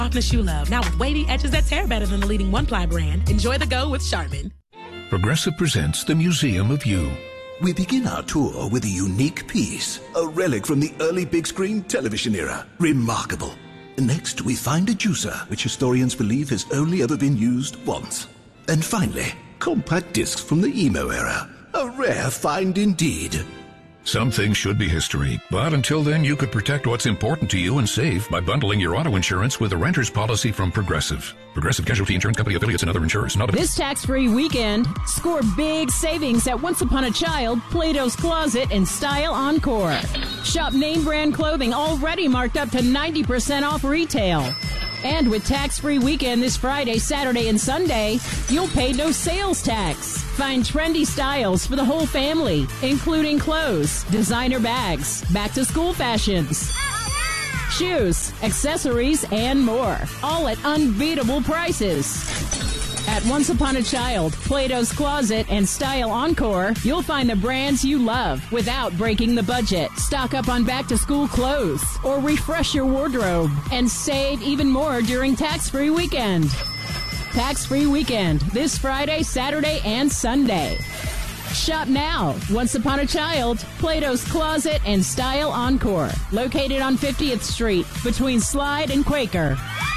softness you love. Now with wavy edges that tear better than the leading one-ply brand. Enjoy the go with Charmin. Progressive presents the Museum of You. We begin our tour with a unique piece, a relic from the early big screen television era. Remarkable. Next, we find a juicer, which historians believe has only ever been used once. And finally, compact discs from the emo era. A rare find indeed. Some things should be history, but until then you could protect what's important to you and save by bundling your auto insurance with a renter's policy from Progressive. Progressive Casualty Insurance Company affiliates and other insurers. This tax-free weekend, score big savings at Once Upon a Child, Plato's Closet, and Style Encore. Shop name brand clothing already marked up to 90% off retail. And with tax-free weekend this Friday, Saturday, and Sunday, you'll pay no sales tax. Find trendy styles for the whole family, including clothes, designer bags, back-to-school fashions, shoes, accessories, and more. All at unbeatable prices. At Once Upon a Child, Plato's Closet, and Style Encore, you'll find the brands you love without breaking the budget. Stock up on back-to-school clothes or refresh your wardrobe and save even more during tax-free weekend. Tax-free weekend this Friday, Saturday, and Sunday. Shop now. Once Upon a Child, Plato's Closet, and Style Encore. Located on 50th Street between Slide and Quaker.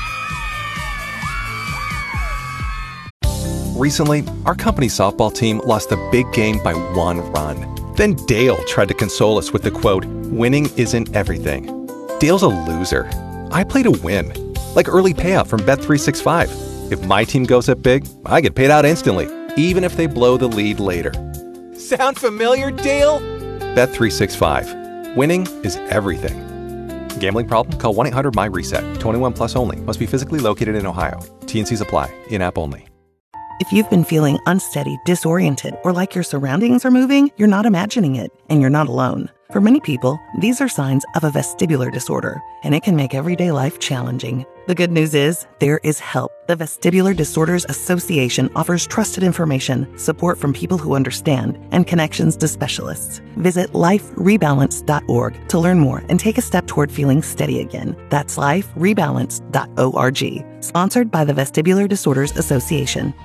Recently, our company softball team lost the big game by 1 run. Then Dale tried to console us with the quote, "Winning isn't everything." Dale's a loser. I play to win. Like early payout from Bet365. If my team goes up big, I get paid out instantly, even if they blow the lead later. Sound familiar, Dale? Bet365. Winning is everything. Gambling problem? Call 1-800-MY-RESET. 21 plus only. Must be physically located in Ohio. T&Cs apply. In-app only. If you've been feeling unsteady, disoriented, or like your surroundings are moving, you're not imagining it, and you're not alone. For many people, these are signs of a vestibular disorder, and it can make everyday life challenging. The good news is, there is help. The Vestibular Disorders Association offers trusted information, support from people who understand, and connections to specialists. Visit liferebalance.org to learn more and take a step toward feeling steady again. That's liferebalance.org. Sponsored by the Vestibular Disorders Association.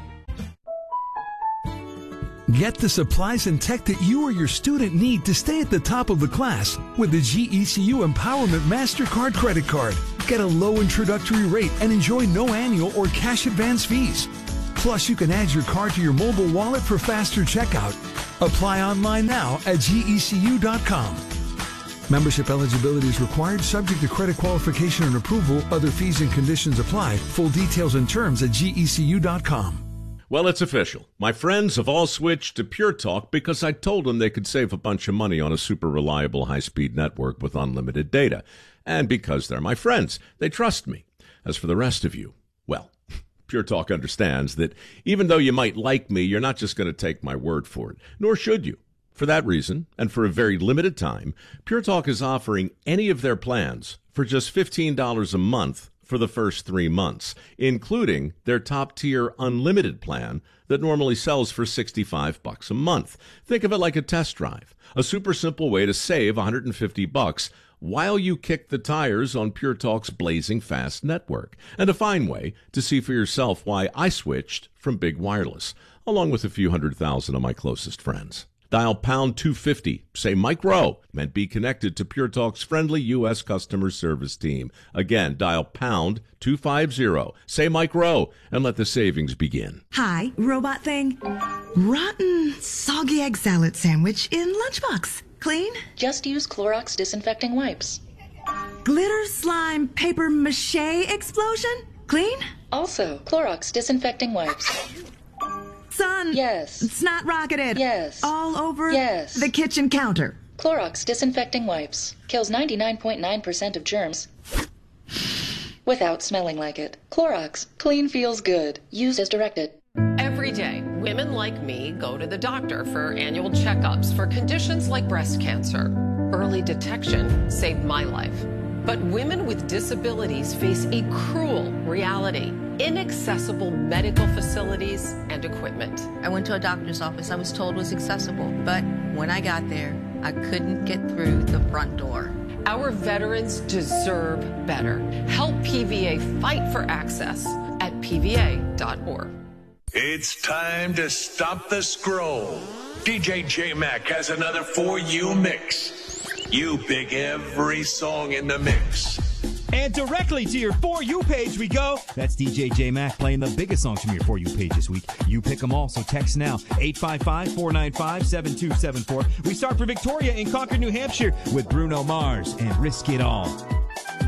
Get the supplies and tech that you or your student need to stay at the top of the class with the GECU Empowerment MasterCard credit card. Get a low introductory rate and enjoy no annual or cash advance fees. Plus, you can add your card to your mobile wallet for faster checkout. Apply online now at GECU.com. Membership eligibility is required, subject to credit qualification and approval. Other fees and conditions apply. Full details and terms at GECU.com. Well, it's official. My friends have all switched to Pure Talk because I told them they could save a bunch of money on a super reliable high-speed network with unlimited data. And because they're my friends, they trust me. As for the rest of you, well, Pure Talk understands that even though you might like me, you're not just going to take my word for it, nor should you. For that reason, and for a very limited time, Pure Talk is offering any of their plans for just $15 a month for the first 3 months, including their top-tier unlimited plan that normally sells for $65 a month. Think of it like a test drive, a super simple way to save $150 while you kick the tires on Pure Talk's blazing fast network, and a fine way to see for yourself why I switched from big wireless, along with a few 100,000 of my closest friends. Dial pound 250, say Mike Rowe, and be connected to Pure Talk's friendly U.S. customer service team. Again, dial pound 250, say Mike Rowe, and let the savings begin. Hi, robot thing. Rotten, soggy egg salad sandwich in lunchbox. Clean? Just use Clorox disinfecting wipes. Glitter slime paper mache explosion? Clean? Also, Clorox disinfecting wipes. Sun. Yes. Snot rocketed. Yes. All over. Yes. The kitchen counter. Clorox disinfecting wipes. Kills 99.9% of germs without smelling like it. Clorox. Clean feels good. Used as directed. Every day, women like me go to the doctor for annual checkups for conditions like breast cancer. Early detection saved my life. But women with disabilities face a cruel reality: inaccessible medical facilities and equipment. I went to a doctor's office I was told was accessible, but when I got there, I couldn't get through the front door. Our veterans deserve better. Help PVA fight for access at PVA.org. It's time to stop the scroll. DJ J-Mac has another For You mix. You pick every song in the mix. And directly to your For You page we go. That's DJ J-Mac playing the biggest songs from your For You page this week. You pick them all, so text now. 855-495-7274. We start for Victoria in Concord, New Hampshire with Bruno Mars and Risk It All.